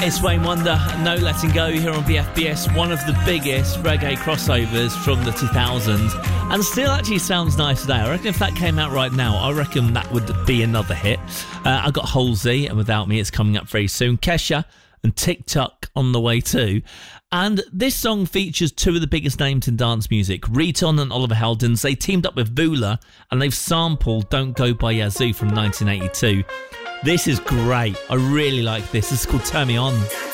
It's Wayne Wonder, No Letting Go here on BFBS, one of the biggest reggae crossovers from the 2000s, and still actually sounds nice today. I reckon if that came out right now, I reckon that would be another hit. I got Halsey, and Without Me, it's coming up very soon. Kesha and TikTok on the way too. And this song features two of the biggest names in dance music, Riton and Oliver Heldens. They teamed up with Vula, and they've sampled Don't Go by Yazoo from 1982. This is great. I really like this. This is called Turn Me On.